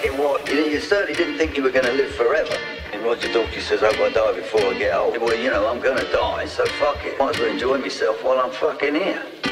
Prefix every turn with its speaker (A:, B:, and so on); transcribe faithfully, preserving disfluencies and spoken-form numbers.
A: fucking what? You, you certainly didn't think you were going to live forever. And Roger Daltrey says, I hope I die before I get old. Well, you know, I'm going to die, so fuck it. Might as well enjoy myself while I'm fucking here.